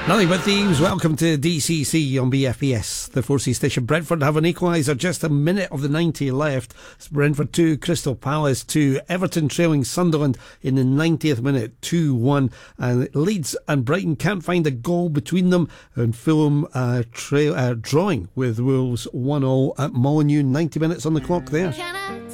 Nothing but thieves. Welcome to DCC on BFBS, the 4C station. Brentford have an equaliser, just a minute of the 90 left. It's Brentford 2, Crystal Palace 2. Everton trailing Sunderland in the 90th minute, 2-1. And Leeds and Brighton can't find a goal between them. And Fulham drawing with Wolves 1-0 at Molineux. 90 minutes on the clock there.